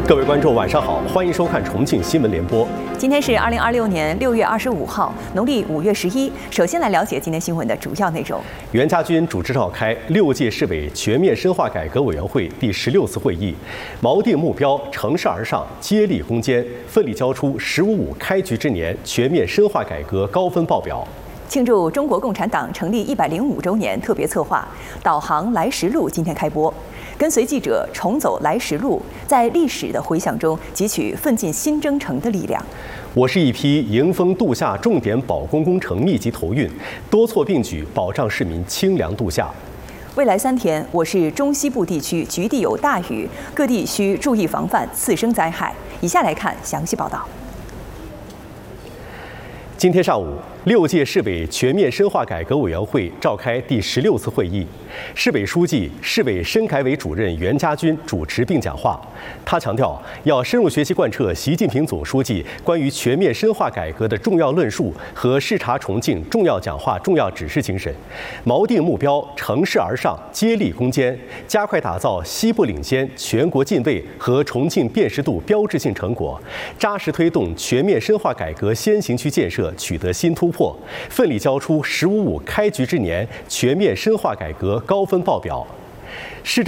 各位观众，晚上好，欢迎收看重庆新闻联播。 今天是2026年6月25号，农历5月11。首先来了解今天新闻的主要内容。 袁家军主持召开6届市委全面深化改革委员会第16次会议，锚定目标，乘势而上，接力攻坚，奋力交出“15+5”开局之年全面深化改革高分报表。 庆祝中国共产党成立105周年特别策划《导航来时路》今天开播，跟随记者重走来时路，在历史的回响中汲取奋进新征程的力量。 我是一批迎风度夏重点保供工程密集投运，多措并举，保障市民清凉度夏。 未来3天，我市中西部地区局地有大雨，各地需注意防范次生灾害。以下来看详细报道。 今天上午，6届市委全面深化改革委员会召开第16次会议，市委书记、市委深改委主任袁家军主持并讲话。他强调，要深入学习贯彻习近平总书记关于全面深化改革的重要论述和视察重庆重要讲话重要指示精神，锚定目标，乘势而上，接力攻坚，加快打造西部领先、全国近卫和重庆辨识度标志性成果，扎实推动全面深化改革先行区建设取得新突破，奋力交出“15+5”开局之年全面深化改革高分报表。市政